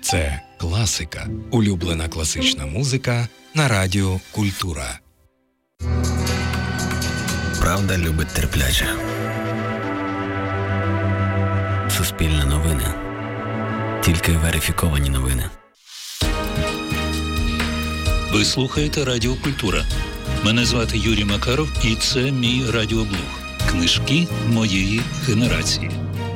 Це класика. Улюблена класична музика на Радіо Культура. Правда любить терпляче. Суспільне новини. Тільки верифіковані новини. Ви слухаєте Радіо Культура. Мене звати Юрій Макаров, і це мій радіоблог. Книжки моєї генерації.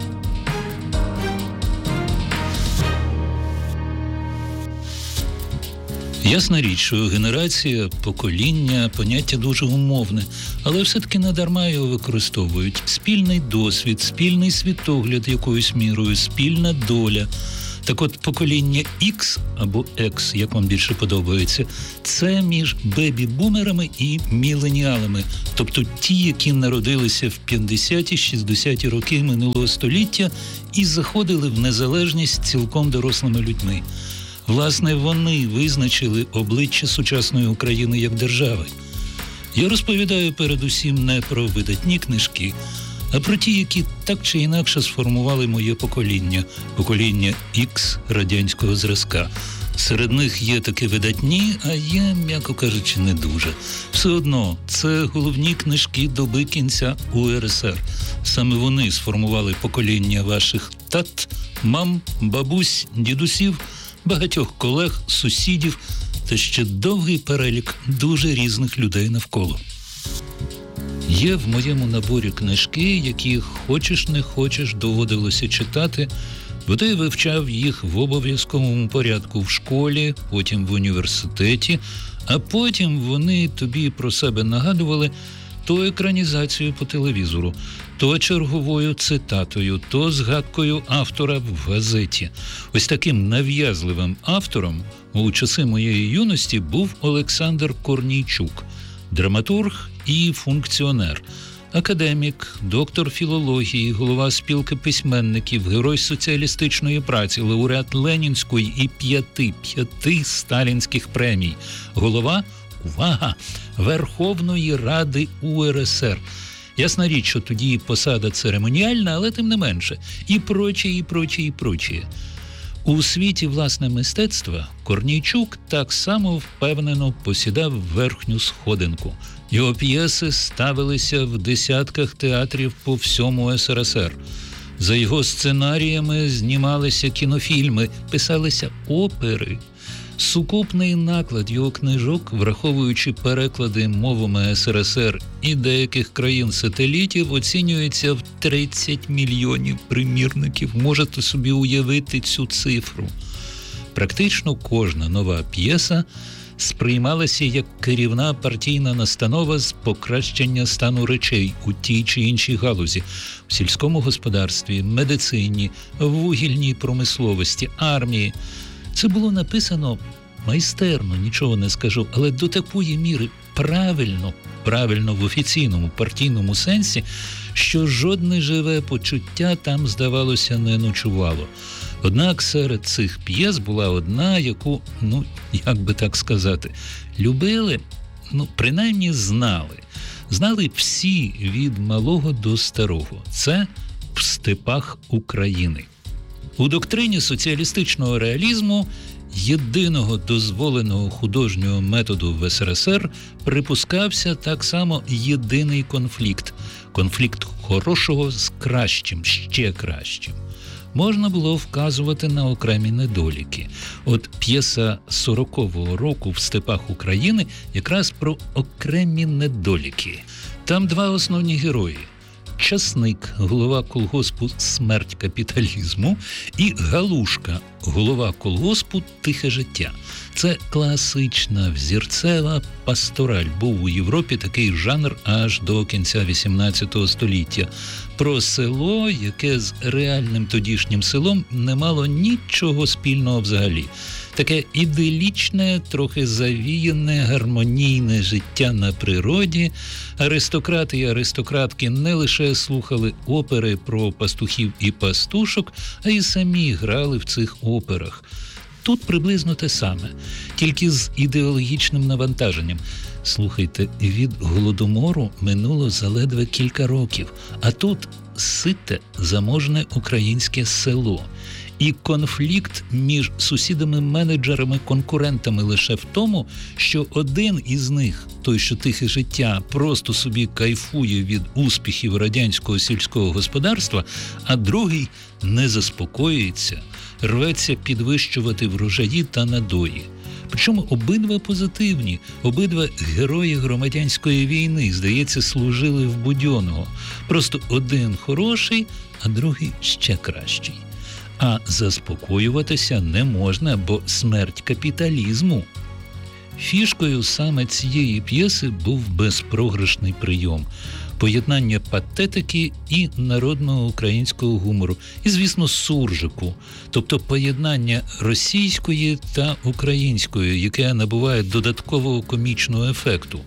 Ясна річ, що генерація, покоління – поняття дуже умовне, але все-таки надарма його використовують. Спільний досвід, спільний світогляд якоюсь мірою, спільна доля. Так от, покоління X або X, як вам більше подобається, це між бебі-бумерами і міленіалами, тобто ті, які народилися в 50-60-ті роки минулого століття і заходили в незалежність цілком дорослими людьми. Власне, вони визначили обличчя сучасної України як держави. Я розповідаю передусім не про видатні книжки, а про ті, які так чи інакше сформували моє покоління X радянського зразка. Серед них є такі видатні, а є, м'яко кажучи, не дуже. Все одно, це головні книжки доби кінця УРСР. Саме вони сформували покоління ваших тат, мам, бабусь, дідусів, багатьох колег, сусідів та ще довгий перелік дуже різних людей навколо. Є в моєму наборі книжки, які хочеш не хочеш доводилося читати, бо ти вивчав їх в обов'язковому порядку в школі, потім в університеті, а потім вони тобі про себе нагадували то екранізацією по телевізору, то черговою цитатою, то згадкою автора в газеті. Ось таким нав'язливим автором у часи моєї юності був Олександр Корнійчук, драматург і функціонер, академік, доктор філології, голова спілки письменників, герой соціалістичної праці, лауреат Ленінської і п'яти сталінських премій, голова, увага, Верховної Ради УРСР. Ясна річ, що тоді посада церемоніальна, але тим не менше. І прочі. У світі, власне, мистецтва Корнійчук так само впевнено посідав верхню сходинку. Його п'єси ставилися в десятках театрів по всьому СРСР. За його сценаріями знімалися кінофільми, писалися опери. Сукупний наклад його книжок, враховуючи переклади мовами СРСР і деяких країн-сателітів, оцінюється в 30 мільйонів примірників. Можете собі уявити цю цифру. Практично кожна нова п'єса сприймалася як керівна партійна настанова з покращення стану речей у тій чи іншій галузі – в сільському господарстві, медицині, вугільній промисловості, армії. Це було написано нічого не скажу, але до такої міри правильно в офіційному партійному сенсі, що жодне живе почуття там, здавалося, не ночувало. Однак серед цих п'єс була одна, яку, як би так сказати, любили, принаймні знали. Знали всі від малого до старого. Це «В степах України». У доктрині соціалістичного реалізму, єдиного дозволеного художнього методу в СРСР, припускався так само єдиний конфлікт. Конфлікт хорошого з кращим, ще кращим. Можна було вказувати на окремі недоліки. От п'єса 40-го року «В степах України» якраз про окремі недоліки. Там два основні герої. Часник, голова колгоспу «Смерть капіталізму» і Галушка, голова колгоспу «Тихе життя». Це класична взірцева пастораль. Був у Європі такий жанр аж до кінця XVIII століття. Про село, яке з реальним тодішнім селом не мало нічого спільного взагалі. Таке іделічне, трохи завіяне, гармонійне життя на природі. Аристократи і аристократки не лише слухали опери про пастухів і пастушок, а й самі грали в цих операх. Тут приблизно те саме, тільки з ідеологічним навантаженням. Слухайте, від Голодомору минуло заледве кілька років, а тут сите, заможне українське село. І конфлікт між сусідами-менеджерами-конкурентами лише в тому, що один із них, той, що тихе життя, просто собі кайфує від успіхів радянського сільського господарства, а другий не заспокоюється, рветься підвищувати врожаї та надої. Причому обидва позитивні, обидва герої громадянської війни, здається, служили в Будьонного. Просто один хороший, а другий ще кращий. А заспокоюватися не можна, бо смерть капіталізму. Фішкою саме цієї п'єси був безпрограшний прийом – поєднання патетики і народного українського гумору. І, звісно, суржику, тобто поєднання російської та української, яке набуває додаткового комічного ефекту.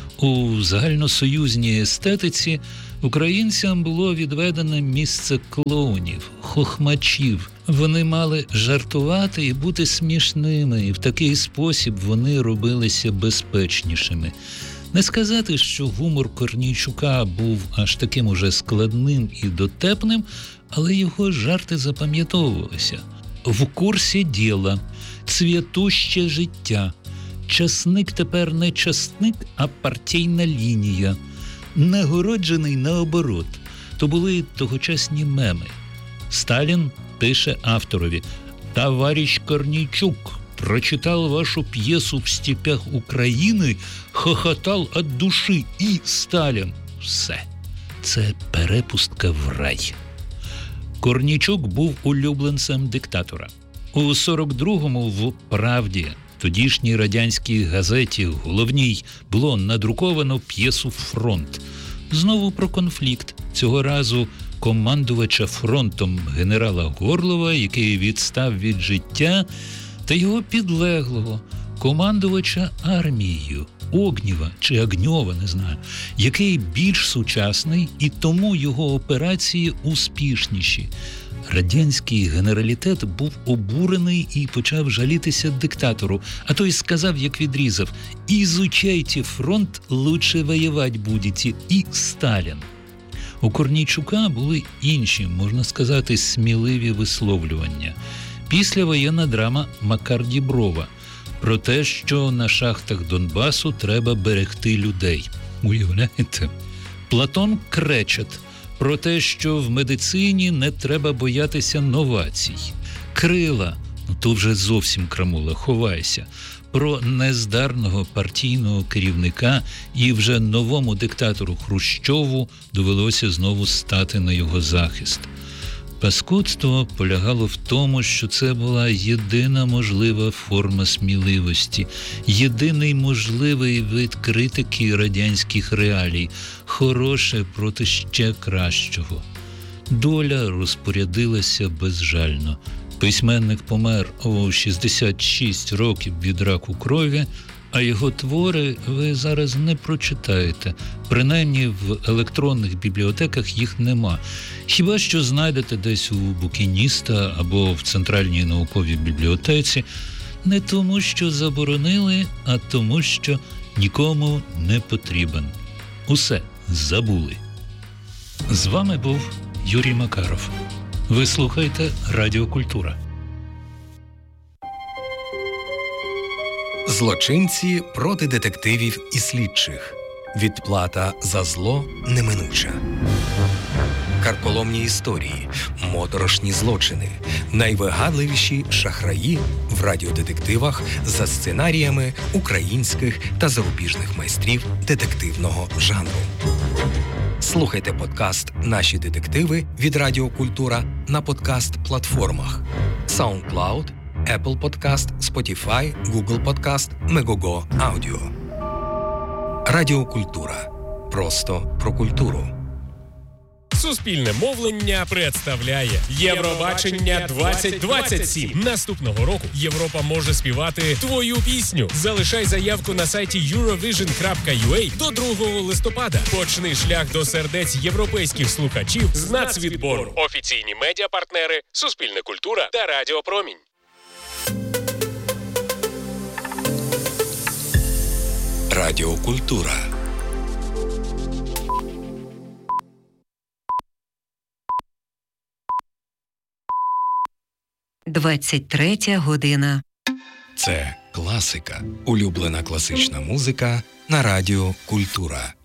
У загальносоюзній естетиці українцям було відведене місце клоунів, хохмачів. Вони мали жартувати і бути смішними, і в такий спосіб вони робилися безпечнішими. Не сказати, що гумор Корнійчука був аж таким уже складним і дотепним, але його жарти запам'ятовувалися. В курсі діла, цвітуще життя, часник тепер не часник, а партійна лінія, нагороджений наоборот. То були тогочасні меми. Сталін пише авторові: «Товарищ Корнійчук прочитал вашу пьесу в степях України, хохотал от души і Сталін». Все. Це перепустка в рай. Корнійчук був улюбленцем диктатора. У 42-му в «Правді», тодішній радянській газеті, головній, було надруковано п'єсу «Фронт». Знову про конфлікт. Цього разу командувача фронтом генерала Горлова, який відстав від життя, та його підлеглого, командувача армією, Огнєва чи Огньова, не знаю, який більш сучасний і тому його операції успішніші. Радянський генералітет був обурений і почав жалітися диктатору, а той сказав, як відрізав: «Изучайте фронт, лучше воевать будете». І Сталін. У Корнійчука були інші, можна сказати, сміливі висловлювання. Післявоєнна драма Макар Діброва про те, що на шахтах Донбасу треба берегти людей. Уявляєте? Платон Кречет про те, що в медицині не треба боятися новацій. Крила, то вже зовсім крамула, ховайся. Про нездарного партійного керівника і вже новому диктатору Хрущову довелося знову стати на його захист. Паскудство полягало в тому, що це була єдина можлива форма сміливості, єдиний можливий вид критики радянських реалій, хороше проти ще кращого. Доля розпорядилася безжально. Письменник помер у 66 років від раку крові, а його твори ви зараз не прочитаєте. Принаймні в електронних бібліотеках їх нема. Хіба що знайдете десь у букініста або в Центральній науковій бібліотеці. Не тому, що заборонили, а тому, що нікому не потрібен. Усе забули. З вами був Юрій Макаров. Ви слухаєте Радіо Культура. Злочинці проти детективів і слідчих. Відплата за зло неминуча. Карколомні історії, моторошні злочини, найвигадливіші шахраї в радіодетективах за сценаріями українських та зарубіжних майстрів детективного жанру. Слухайте подкаст «Наші детективи» від Радіо Культура на подкаст-платформах SoundCloud, Apple Podcast, Spotify, Google Podcast, Megogo Audio. Радіо Культура. Просто про культуру. Суспільне мовлення представляє Євробачення 2027. Наступного року Європа може співати твою пісню. Залишай заявку на сайті eurovision.ua до 2 листопада. Почни шлях до сердець європейських слухачів з нацвідбору. Офіційні медіапартнери Суспільне культура та Радіо Промінь. Радіо Культура. 23 година. Це класика. Улюблена класична музика на Радіо Культура.